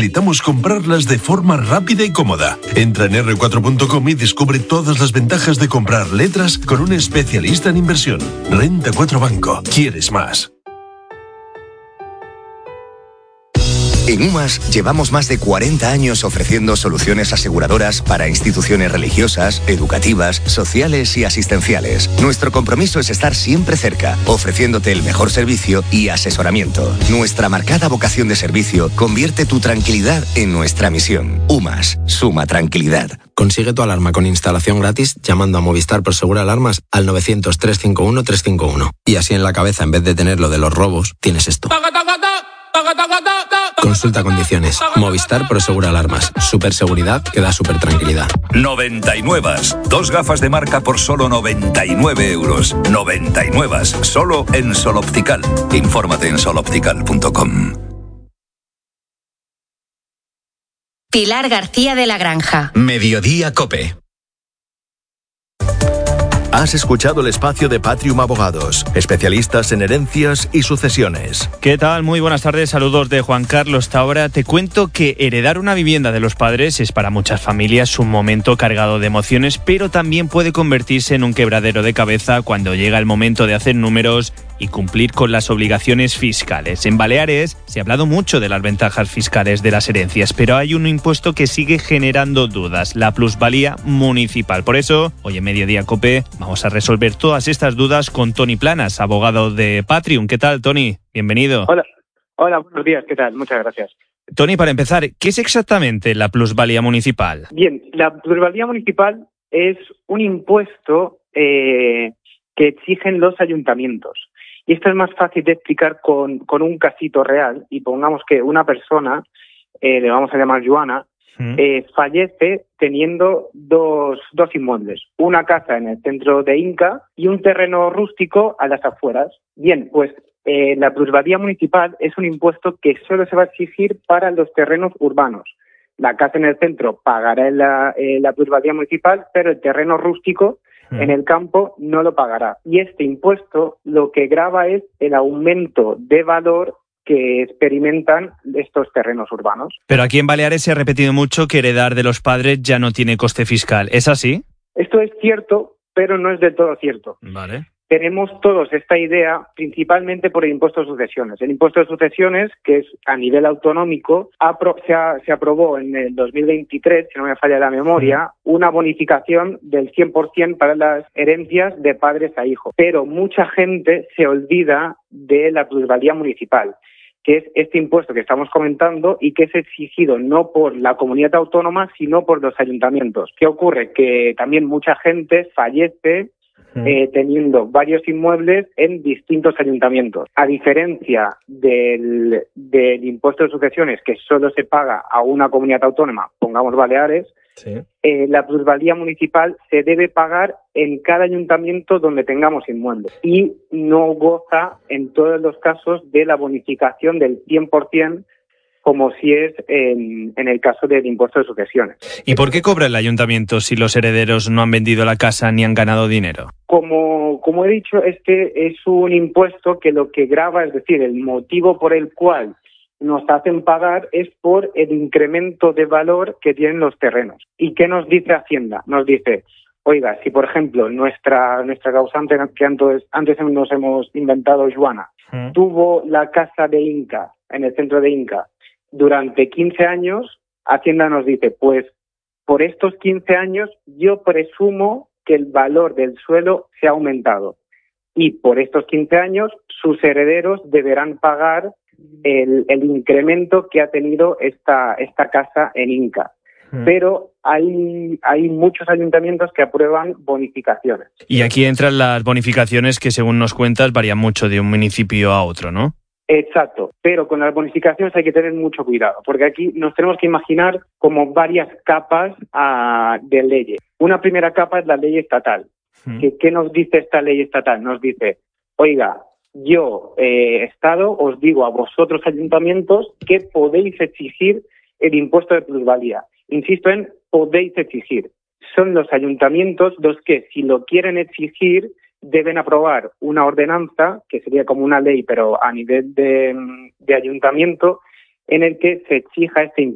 facilitamos comprarlas de forma rápida y cómoda. Entra en r4.com y descubre todas las ventajas de comprar letras con un especialista en inversión. Renta 4 Banco. ¿Quieres más? En UMAS llevamos más de 40 años ofreciendo soluciones aseguradoras para instituciones religiosas, educativas, sociales y asistenciales. Nuestro compromiso es estar siempre cerca, ofreciéndote el mejor servicio y asesoramiento. Nuestra marcada vocación de servicio convierte tu tranquilidad en nuestra misión. UMAS, suma tranquilidad. Consigue tu alarma con instalación gratis llamando a Movistar Prosegur Alarmas al 900-351-351. Y así en la cabeza, en vez de tener lo de los robos, tienes esto. Consulta condiciones. Movistar Prosegur Alarmas. Superseguridad que da super tranquilidad. 99. 2 gafas de marca por solo 99 euros. 99. Solo en Sol Optical. Infórmate en soloptical.com. Pilar García de la Granja. Mediodía COPE. Has escuchado el espacio de Patrium Abogados, especialistas en herencias y sucesiones. ¿Qué tal? Muy buenas tardes, saludos de Juan Carlos. Hasta ahora te cuento que heredar una vivienda de los padres es para muchas familias un momento cargado de emociones, pero también puede convertirse en un quebradero de cabeza cuando llega el momento de hacer números y cumplir con las obligaciones fiscales. En Baleares se ha hablado mucho de las ventajas fiscales de las herencias, pero hay un impuesto que sigue generando dudas, la plusvalía municipal. Por eso, hoy en Mediodía COPE vamos a resolver todas estas dudas con Toni Planas, abogado de Patrium. ¿Qué tal, Toni? Bienvenido. Hola, buenos días, ¿qué tal? Muchas gracias. Toni, para empezar, ¿qué es exactamente la plusvalía municipal? Bien, la plusvalía municipal es un impuesto que exigen los ayuntamientos. Y esto es más fácil de explicar con un casito real. Y pongamos que una persona, le vamos a llamar Joana, fallece teniendo dos inmuebles. Una casa en el centro de Inca y un terreno rústico a las afueras. Bien, pues la plusvalía municipal es un impuesto que solo se va a exigir para los terrenos urbanos. La casa en el centro pagará la plusvalía municipal, pero el terreno rústico en el campo no lo pagará. Y este impuesto lo que grava es el aumento de valor que experimentan estos terrenos urbanos. Pero aquí en Baleares se ha repetido mucho que heredar de los padres ya no tiene coste fiscal. ¿Es así? Esto es cierto, pero no es del todo cierto. Vale. Tenemos todos esta idea principalmente por el impuesto de sucesiones. El impuesto de sucesiones, que es a nivel autonómico, se aprobó en el 2023, si no me falla la memoria, una bonificación del 100% para las herencias de padres a hijos. Pero mucha gente se olvida de la plusvalía municipal, que es este impuesto que estamos comentando y que es exigido no por la comunidad autónoma, sino por los ayuntamientos. ¿Qué ocurre? Que también mucha gente fallece teniendo varios inmuebles en distintos ayuntamientos. A diferencia del impuesto de sucesiones, que solo se paga a una comunidad autónoma, pongamos Baleares, la plusvalía municipal se debe pagar en cada ayuntamiento donde tengamos inmuebles y no goza en todos los casos de la bonificación del 100%, como si es en el caso del impuesto de sucesiones. ¿Y por qué cobra el ayuntamiento si los herederos no han vendido la casa ni han ganado dinero? Como he dicho, este es un impuesto que lo que grava, es decir, el motivo por el cual nos hacen pagar es por el incremento de valor que tienen los terrenos. ¿Y qué nos dice Hacienda? Nos dice, oiga, si por ejemplo nuestra causante que antes nos hemos inventado, Joana, tuvo la casa de Inca, en el centro de Inca, durante 15 años, Hacienda nos dice, pues por estos 15 años yo presumo que el valor del suelo se ha aumentado y por estos 15 años sus herederos deberán pagar el incremento que ha tenido esta casa en Inca. Pero hay muchos ayuntamientos que aprueban bonificaciones. Y aquí entran las bonificaciones que, según nos cuentas, varían mucho de un municipio a otro, ¿no? Exacto, pero con las bonificaciones hay que tener mucho cuidado, porque aquí nos tenemos que imaginar como varias capas de leyes. Una primera capa es la ley estatal. ¿Qué nos dice esta ley estatal? Nos dice, oiga, yo, Estado, os digo a vosotros, ayuntamientos, que podéis exigir el impuesto de plusvalía. Insisto en podéis exigir. Son los ayuntamientos los que, si lo quieren exigir, deben aprobar una ordenanza, que sería como una ley, pero a nivel de ayuntamiento, en el que se exija este impuesto.